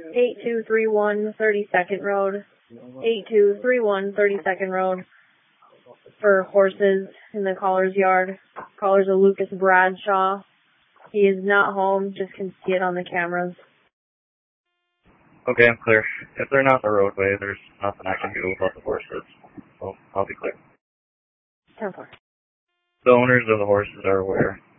8231 32nd Road. 8231 32nd Road. For horses in the caller's yard. Caller's a Lucas Bradshaw. He is not home, just can see it on the cameras. Okay, I'm clear. If they're not in the roadway, there's nothing I can do about the horses. So I'll be clear. 10-4. The owners of the horses are aware.